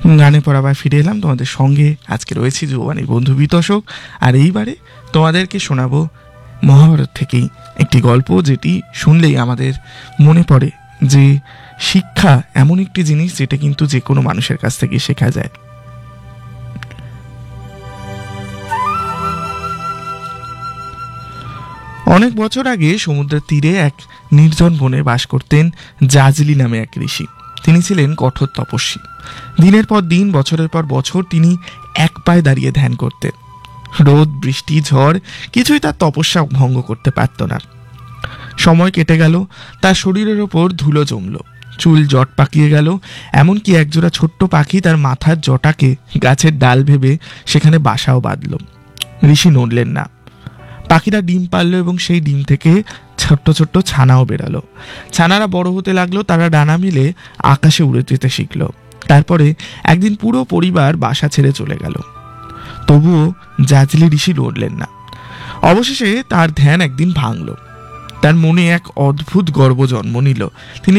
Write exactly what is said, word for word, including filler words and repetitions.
গানে পর আবার ফিরে এলাম তোমাদের সঙ্গে। আজকে রয়েছি যুববাণীর বন্ধু বিতোষক, আর এইবারে তোমাদেরকে শোনাবো মহাভারত থেকেই একটি গল্প, যেটি শুনলেই আমাদের মনে পড়ে যে শিক্ষা এমন একটি জিনিস যেটা কিন্তু যে কোনো মানুষের কাছ থেকে শেখা যায়। অনেক বছর আগে সমুদ্রের তীরে এক নির্জন বনে বাস করতেন জাজলি নামে এক ঋষি। তিনি ছিলেন কঠোর তপস্বী। দিনের পর দিন, বছরের পর বছর তিনি এক পায়ে দাঁড়িয়ে ধ্যান করতেন। রোদ, বৃষ্টি, ঝড় কিছুই তার তপস্যা ভঙ্গ করতে পারত না। সময় কেটে গেল, তার শরীরের ওপর ধুলো জমল, চুল জট পাকিয়ে গেল, এমনকি একজোড়া ছোট্ট পাখি তার মাথার জটাকে গাছের ডাল ভেবে সেখানে বাসাও বাঁধল। ঋষি নড়লেন না। পাখিরা ডিম পারল এবং সেই ডিম থেকে ছোট্ট ছোট্ট ছানাও বেরালো। ছানারা বড় হতে লাগলো, তারা ডানা মিলে আকাশে উড়ে যেতে শিখলো। তারপরে একদিন পুরো পরিবার বাসা ছেড়ে চলে গেল। তবুও জাজলি ঋষি নড়লেন না। অবশেষে তার ধ্যান একদিন ভাঙল। তার মনে এক অদ্ভুত গর্ব জন্ম নিল। তিনি